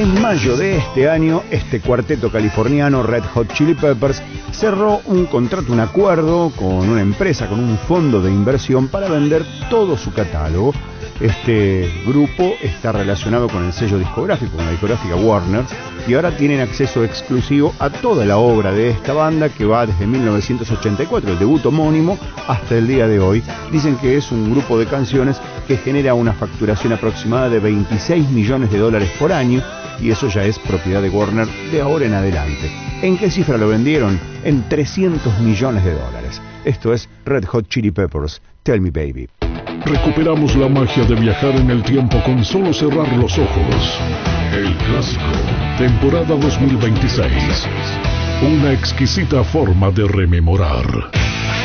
En mayo de este año, este cuarteto californiano Red Hot Chili Peppers cerró un contrato, un acuerdo con una empresa, con un fondo de inversión para vender todo su catálogo. Este grupo está relacionado con el sello discográfico, con la discográfica Warner, y ahora tienen acceso exclusivo a toda la obra de esta banda que va desde 1984, el debut homónimo, hasta el día de hoy. Dicen que es un grupo de canciones que genera una facturación aproximada de $26 millones por año, y eso ya es propiedad de Warner de ahora en adelante. ¿En qué cifra lo vendieron? En $300 millones. Esto es Red Hot Chili Peppers, Tell Me Baby. Recuperamos la magia de viajar en el tiempo con solo cerrar los ojos. El clásico, temporada 2026. Una exquisita forma de rememorar.